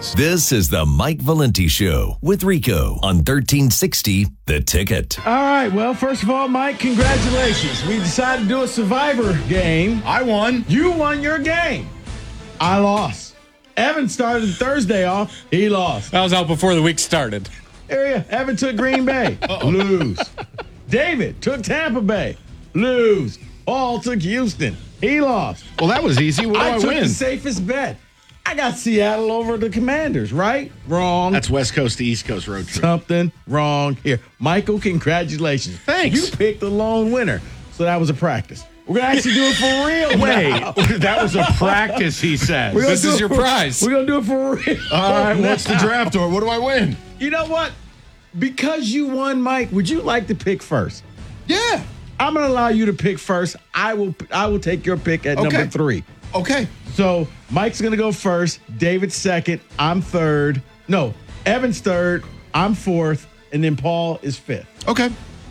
sports. This is the Mike Valenti Show with Rico on 1360 The Ticket. All right. Well, first of all, Mike, congratulations. We decided to do a Survivor game. I won. You won your game. I lost. Evan started Thursday off. He lost. I was out before the week started. Area. Evan took Green Bay. Lose. David took Tampa Bay. Lose. Paul took Houston. He lost. Well, that was easy. What do I took win? the safest bet. I got Seattle over the Commanders, right? Wrong. That's West Coast to East Coast road trip. Something wrong here. Michael, congratulations. Thanks. You picked the lone winner. So that was a practice. We're going to actually do it for real. Wait, that was a practice, he says. This is your prize. We're going to do it for real. All right, what's the draft or what do I win? You know what? Because you won, Mike, would you like to pick first? Yeah. I'm going to allow you to pick first. I will take your pick at number 3. Okay. So Mike's going to go first. David's second. I'm third. No, Evan's third. I'm fourth. And then Paul is fifth. Okay.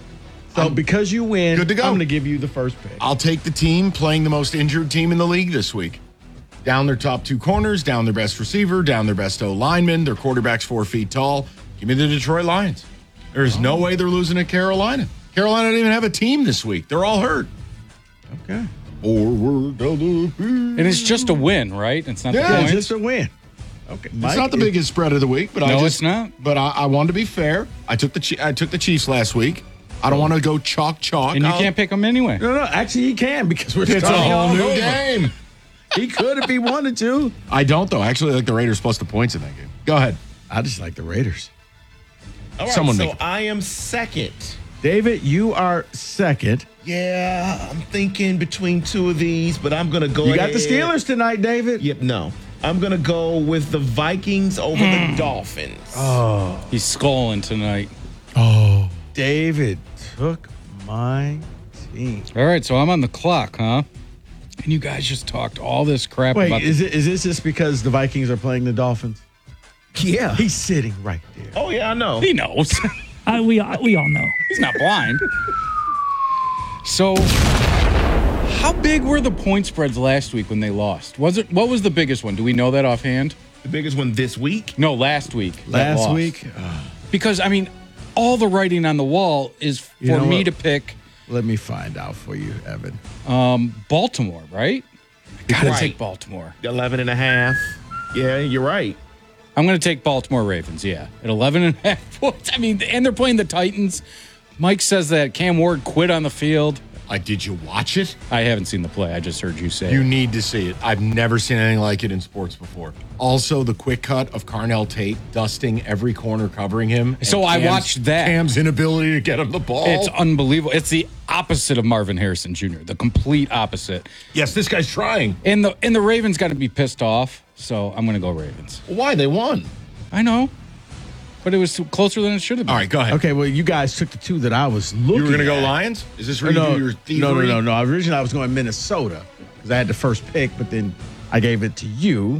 So because you win, good to go. I'm going to give you the first pick. I'll take the team playing the most injured team in the league this week. Down their top 2 corners, down their best receiver, down their best O-lineman. Their quarterback's 4 feet tall. Give me the Detroit Lions. There's no way they're losing to Carolina. Carolina didn't even have a team this week. They're all hurt. Okay. Forward of the field. And it's just a win, right? It's not Yeah, the Yeah, points. just a win. Okay. It's not the biggest spread of the week, but No, it's not. But I wanted to be fair. I took the Chiefs last week. I don't want to go chalk. And you can't pick them anyway. No, actually he can because we're It's a starting whole all new over. game. He could if he wanted to. I don't though. I actually like the Raiders plus the points in that game. Go ahead. I just like the Raiders. All right, Someone so make it. I am second. David, you are second. Yeah, I'm thinking between two of these, but I'm going to go You got ahead. the Steelers tonight, David. Yep, no. I'm going to go with the Vikings over the Dolphins. He's sculling tonight. David took my team. All right, so I'm on the clock, huh? And you guys just talked all this crap Wait, about is this just because the Vikings are playing the Dolphins? Yeah. He's sitting right there. Oh, yeah, I know. He knows. We all know. He's not blind. So, how big were the point spreads last week when they lost? What was the biggest one? Do we know that offhand? The biggest one this week? No, last week. that Last lost. week, Because, I mean, all the writing on the wall is for You know me what? to pick let me find out for you, Evan. Baltimore, right? I gotta Right. take Baltimore. 11 and a half. Yeah, you're right. I'm going to take Baltimore Ravens, yeah. At 11.5 points. I mean, and they're playing the Titans. Mike says that Cam Ward quit on the field. Did you watch it? I haven't seen the play. I just heard you say You it. need to see it. I've never seen anything like it in sports before. Also, the quick cut of Carnell Tate dusting every corner covering him. So and I Cam's- watched that. Cam's inability to get him the ball. It's unbelievable. It's the opposite of Marvin Harrison Jr., the complete opposite. Yes, this guy's trying. And the Ravens got to be pissed off, so I'm going to go Ravens. Why? They won. I know, but it was closer than it should have been. All right, go ahead. Okay, well, you guys took the two that I was looking You were going to go at. Lions? Is this where No, you do your thievery? no. Originally, I was going Minnesota because I had the first pick, but then I gave it to you.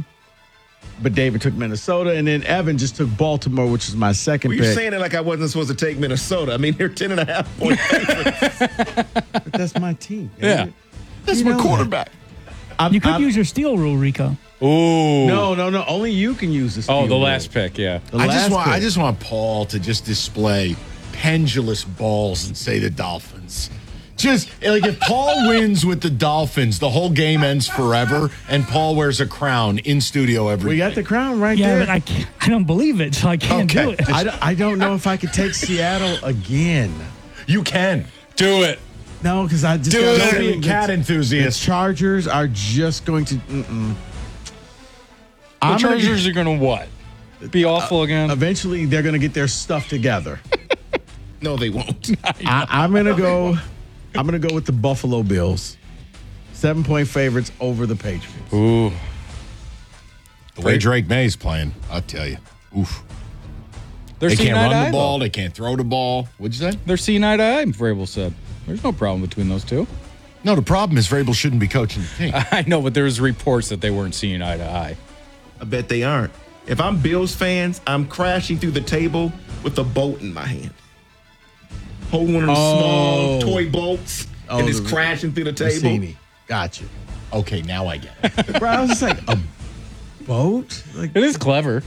But David took Minnesota, and then Evan just took Baltimore, which is my second Well, you're pick. saying it like I wasn't supposed to take Minnesota. I mean, they're 10 and a half point favorites. But that's my team. Yeah. David. That's You my know quarterback. You could use your steal rule, Rico. Ooh. No. Only you can use this. Oh, the last pick, yeah. I just want Paul to just display pendulous balls and say the Dolphins. Just like if Paul wins with the Dolphins, the whole game ends forever, and Paul wears a crown in studio every We got day. the crown right Yeah, there. but I don't believe it, so I can't do Okay. it. I don't know if I could take Seattle again. You can. Do it. No, because I just Do got it. so Be a many- cat the enthusiast. Chargers are just going to. The I'm gonna Chargers are going to what? Be awful again? Eventually, they're going to get their stuff together. No, they won't. I'm going to go. I'm going to go with the Buffalo Bills, 7-point favorites over the Patriots. Ooh. The way Drake May's playing, I'll tell you. Oof. They're They seeing can't eye to run eye, the ball. though. They can't throw the ball. What'd you say? They're seeing eye to eye, Vrabel said. There's no problem between those two. No, the problem is Vrabel shouldn't be coaching the team. I know, but there's reports that they weren't seeing eye to eye. I bet they aren't. If I'm Bills fans, I'm crashing through the table with a boat in my hand. Hold one of those small toy boats and it's the crashing through the table. Rossini. Gotcha. Okay, now I get it. Bro, I was just like, a boat? Like, It is clever.